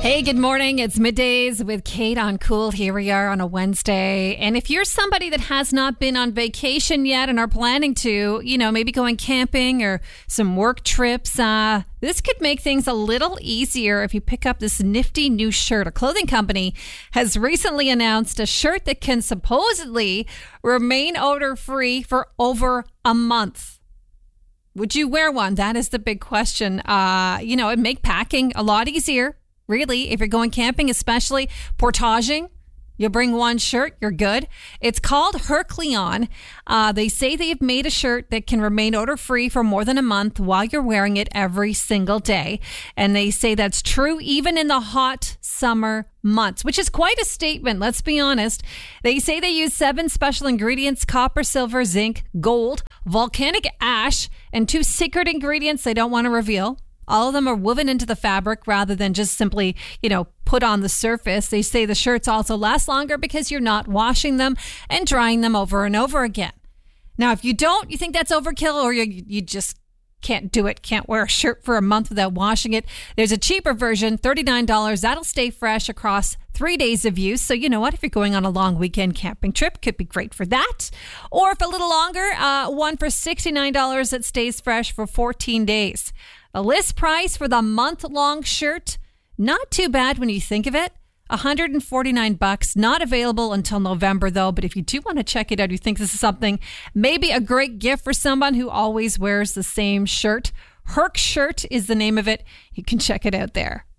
Hey, good morning. It's Middays with Kate on Cool. Here we are on a Wednesday. And if you're somebody that has not been on vacation yet and are planning to, maybe going camping or some work trips, this could make things a little easier if you pick up this nifty new shirt. A clothing company has recently announced a shirt that can supposedly remain odor-free for over a month. Would you wear one? That is the big question. It'd make packing a lot easier. Really, if you're going camping, especially portaging, you bring one shirt, you're good. It's called Hercleon. They say they've made a shirt that can remain odor-free for more than a month while you're wearing it every single day. And they say that's true even in the hot summer months, which is quite a statement, let's be honest. They say they use 7 special ingredients: copper, silver, zinc, gold, volcanic ash, and 2 secret ingredients they don't want to reveal. All of them are woven into the fabric rather than just simply, put on the surface. They say the shirts also last longer because you're not washing them and drying them over and over again. Now, if you think that's overkill, or you just can't do it, can't wear a shirt for a month without washing it, there's a cheaper version, $39. That'll stay fresh across 3 days of use. So you know what? If you're going on a long weekend camping trip, could be great for that. Or if a little longer, one for $69 that stays fresh for 14 days. The list price for the month-long shirt, not too bad when you think of it. $149. Not available until November, though. But if you do want to check it out, you think this is something, maybe a great gift for someone who always wears the same shirt. Herc Shirt is the name of it. You can check it out there.